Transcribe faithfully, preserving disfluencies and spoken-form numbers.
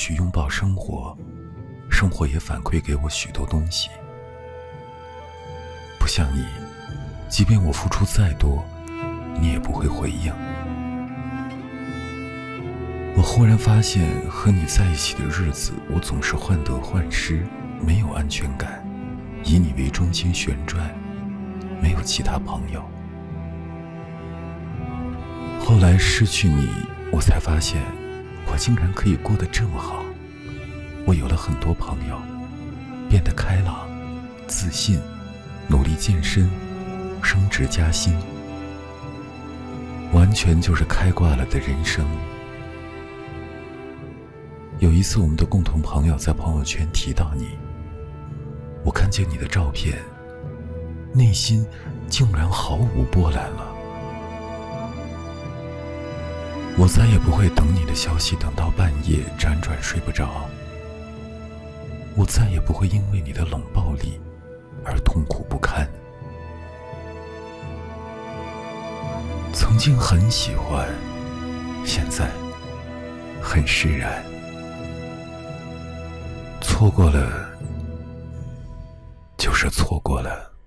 续拥抱生活，生活也反馈给我许多东西。不像你，即便我付出再多，你也不会回应。我忽然发现，和你在一起的日子，我总是患得患失，没有安全感，以你为中心旋转，没有其他朋友。后来失去你，我才发现我竟然可以过得这么好。我有了很多朋友，变得开朗、自信，努力健身，升职加薪，完全就是开挂了的人生。有一次我们的共同朋友在朋友圈提到你，我看见你的照片，内心竟然毫无波澜了。我再也不会等你的消息等到半夜辗转睡不着，我再也不会因为你的冷暴力而痛苦不堪。曾经很喜欢，现在很释然。错过了，就是错过了。